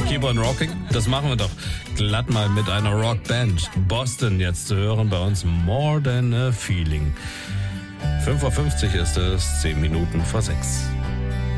Keep on Rocking. Das machen wir doch glatt mal mit einer Rockband. Boston jetzt zu hören bei uns. More Than a Feeling. 5:50 ist es, 10 Minuten vor 6.